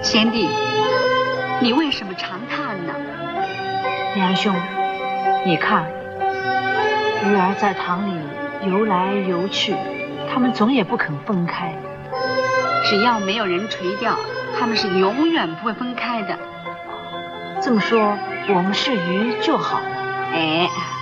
贤弟，你为什么长叹呢？ 梁兄，你看，鱼儿在塘里游来游去，他们总也不肯分开。 只要没有人垂钓，他们是永远不会分开的。 这么说，我们是鱼就好了。 哎。